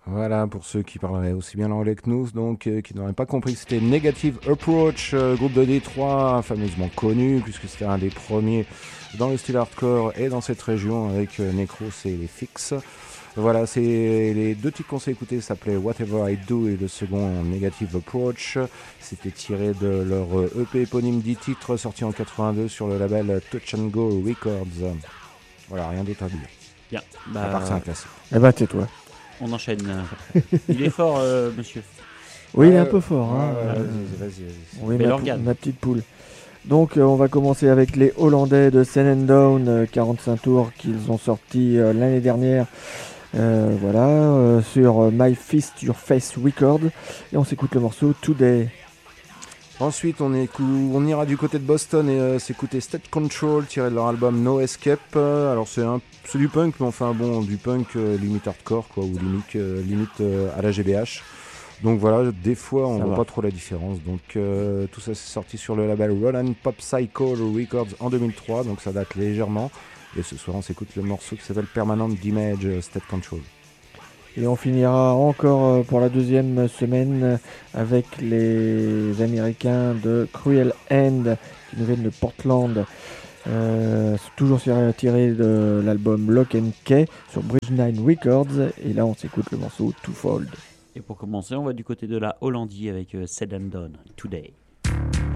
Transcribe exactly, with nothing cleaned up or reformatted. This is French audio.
Voilà, pour ceux qui parleraient aussi bien l'anglais que nous, donc euh, qui n'auraient pas compris que c'était Negative Approach, euh, groupe de Détroit, fameusement connu, puisque c'était un des premiers dans le style hardcore et dans cette région avec euh, Necros et les Fix. Voilà, c'est les deux titres qu'on s'est écoutés s'appelaient Whatever I Do et le second Negative Approach. C'était tiré de leur E P éponyme dix titres sorti en quatre-vingt-deux sur le label Touch and Go Records. Voilà, rien d'autre à dire. Bien, À part que c'est un bah, classique. Eh ben, tais-toi. on enchaîne. Il est fort, euh, monsieur. Oui, il est un Ouais, peu fort. ouais, Hein. ouais, Euh, vas-y, vas-y, vas-y. oui, Bel ma, organe. pou- ma petite poule. Donc, euh, on va commencer avec les Hollandais de Sen and Down, euh, quarante-cinq tours qu'ils ont sorti euh, l'année dernière. Euh, voilà, euh, sur euh, My Fist Your Face Record. Et on s'écoute le morceau Today. Ensuite, on, écou- on ira du côté de Boston et euh, s'écouter State Control tiré de leur album No Escape. Euh, alors, c'est, un, c'est du punk, mais enfin bon, du punk euh, limite hardcore, quoi, ou limite, euh, limite euh, à la G B H. Donc voilà, des fois, on Ça voit va. pas trop la différence. Donc euh, tout ça, c'est sorti sur le label Roland Pop Psycho Records en deux mille trois, donc ça date légèrement. Et ce soir, on s'écoute le morceau qui s'appelle Permanent Damage euh, State Control. Et on finira encore euh, pour la deuxième semaine euh, avec les Américains de Cruel End qui nous viennent de Portland. Euh, c'est toujours tiré de l'album Lock and Key sur Bridge Nine Records. Et là, on s'écoute le morceau Twofold. Et pour commencer, on va du côté de la Hollandie avec euh, Said and Done, Today.